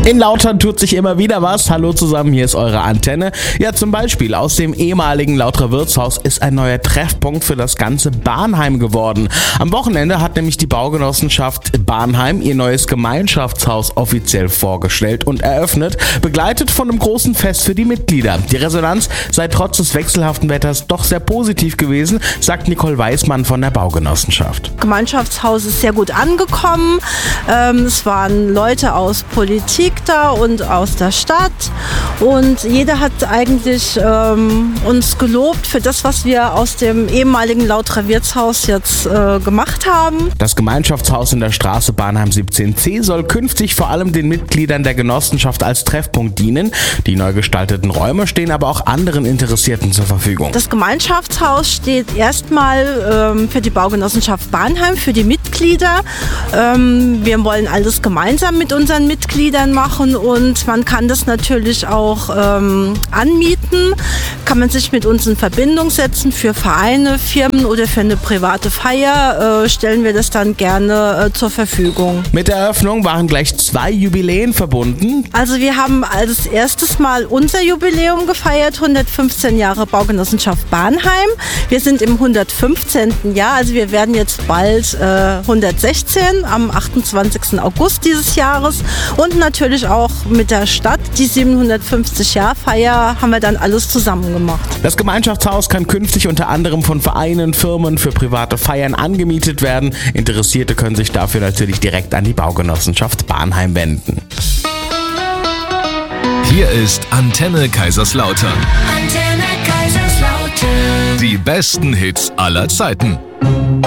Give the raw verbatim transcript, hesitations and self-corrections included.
In Lautern tut sich immer wieder was. Hallo zusammen, hier ist eure Antenne. Ja, zum Beispiel aus dem ehemaligen Lauterer Wirtshaus ist ein neuer Treffpunkt für das ganze Bahnheim geworden. Am Wochenende hat nämlich die Baugenossenschaft Bahnheim ihr neues Gemeinschaftshaus offiziell vorgestellt und eröffnet, begleitet von einem großen Fest für die Mitglieder. Die Resonanz sei trotz des wechselhaften Wetters doch sehr positiv gewesen, sagt Nicole Weismann von der Baugenossenschaft. Gemeinschaftshaus ist sehr gut angekommen. Ähm, es waren Leute aus Politik da und aus der Stadt und jeder hat eigentlich ähm, uns gelobt für das, was wir aus dem ehemaligen Lauterer Wirtshaus jetzt äh, gemacht haben. Das Gemeinschaftshaus in der Straße Bahnheim siebzehn C soll künftig vor allem den Mitgliedern der Genossenschaft als Treffpunkt dienen. Die neu gestalteten Räume stehen aber auch anderen Interessierten zur Verfügung. Das Gemeinschaftshaus steht erstmal ähm, für die Baugenossenschaft Bahnheim, für die Mitglieder. Ähm, wir wollen alles gemeinsam mit unseren Mitgliedern machen. machen und man kann das natürlich auch ähm, anmieten, kann man sich mit uns in Verbindung setzen für Vereine, Firmen oder für eine private Feier, äh, stellen wir das dann gerne äh, zur Verfügung. Mit der Eröffnung waren gleich zwei Jubiläen verbunden. Also wir haben als erstes Mal unser Jubiläum gefeiert, hundertfünfzehn Jahre Baugenossenschaft Bahnheim. Wir sind im hundertfünfzehnten Jahr, also wir werden jetzt bald äh, hundertsechzehn am achtundzwanzigsten August dieses Jahres und natürlich auch mit der Stadt. Die siebenhundertfünfzig-Jahr-Feier haben wir dann alles zusammen gemacht. Das Gemeinschaftshaus kann künftig unter anderem von Vereinen, Firmen für private Feiern angemietet werden. Interessierte können sich dafür natürlich direkt an die Baugenossenschaft Bahnheim wenden. Hier ist Antenne Kaiserslautern. Antenne Kaiserslautern. Die besten Hits aller Zeiten.